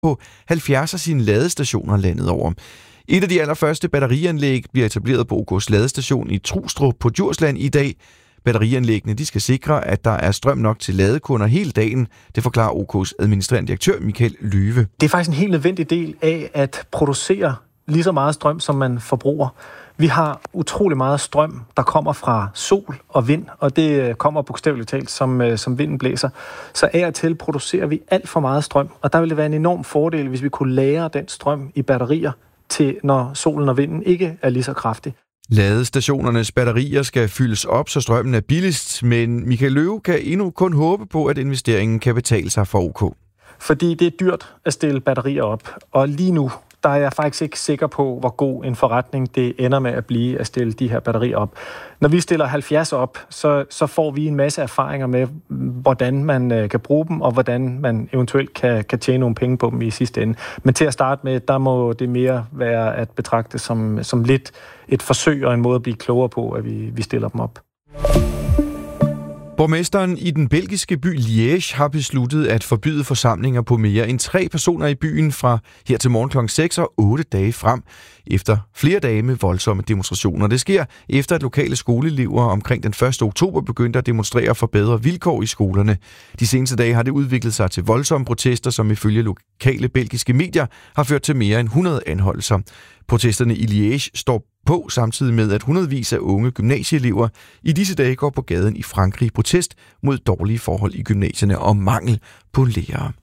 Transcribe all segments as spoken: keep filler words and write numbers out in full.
på halvfjerds af sine ladestationer landet over. Et af de allerførste batterianlæg bliver etableret på O K's ladestation i Trustrup på Djursland i dag. Batterianlæggene de skal sikre, at der er strøm nok til ladekunder hele dagen. Det forklarer O K's administrerende direktør Michael Løve. Det er faktisk en helt nødvendig del af at producere lige så meget strøm, som man forbruger. Vi har utrolig meget strøm, der kommer fra sol og vind, og det kommer bogstaveligt talt, som, som vinden blæser. Så af og til producerer vi alt for meget strøm, og der vil det være en enorm fordel, hvis vi kunne lagre den strøm i batterier, til når solen og vinden ikke er lige så kraftig. Ladestationernes batterier skal fyldes op, så strømmen er billigst, men Michael Løve kan endnu kun håbe på, at investeringen kan betale sig for O K. Fordi det er dyrt at stille batterier op, og lige nu der er jeg faktisk ikke sikker på, hvor god en forretning det ender med at blive at stille de her batterier op. Når vi stiller halvfjerds op, så, så får vi en masse erfaringer med, hvordan man øh, kan bruge dem, og hvordan man eventuelt kan, kan tjene nogle penge på dem i sidste ende. Men til at starte med, der må det mere være at betragte som, som lidt et forsøg og en måde at blive klogere på, at vi, vi stiller dem op. Borgmesteren i den belgiske by Liège har besluttet at forbyde forsamlinger på mere end tre personer i byen fra her til morgen klokken seks og otte dage frem, efter flere dage med voldsomme demonstrationer. Det sker efter, at lokale skoleelever omkring den første oktober begyndte at demonstrere for bedre vilkår i skolerne. De seneste dage har det udviklet sig til voldsomme protester, som ifølge lokale belgiske medier har ført til mere end hundrede anholdelser. Protesterne i Liège står på samtidig med, at hundredvis af unge gymnasieelever i disse dage går på gaden i Frankrig i protest mod dårlige forhold i gymnasierne og mangel på lærere.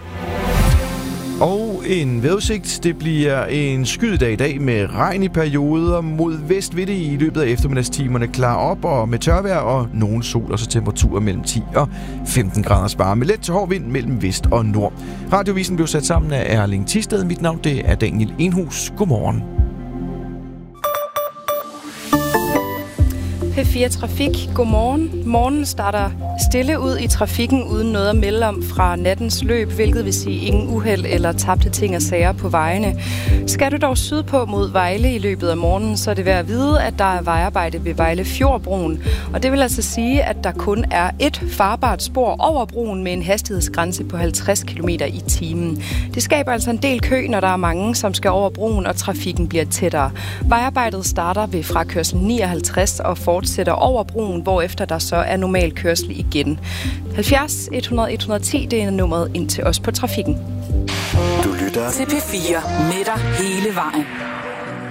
Og en vejrudsigt. Det bliver en skyet dag i dag med regn i perioder. Mod vest vil det i løbet af eftermiddagstimerne klare op og med tørvejr og nogen sol, og så temperaturer mellem ti og femten grader varme med let til hård vind mellem vest og nord. Radiovisen blev sat sammen af Erling Thisted. Mit navn det er Daniel Enhus. Godmorgen. P fire Trafik. Godmorgen. Morgen starter stille ud i trafikken uden noget at melde om fra nattens løb, hvilket vil sige ingen uheld eller tabte ting og sager på vejene. Skal du dog sydpå mod Vejle i løbet af morgenen, så er det værd at vide, at der er vejarbejde ved Vejle Fjordbroen. Og det vil altså sige, at der kun er et farbart spor over broen med en hastighedsgrænse på halvtreds kilometer i timen. Det skaber altså en del kø, når der er mange, som skal over broen, og trafikken bliver tættere. Vejarbejdet starter ved frakørsel nioghalvtreds og fortsætter over broen, hvorefter der så er normal kørsel igen. halvfjerds et hundrede et hundrede og ti, det er nummeret ind til os på trafikken. Du lytter til P fire med dig hele vejen.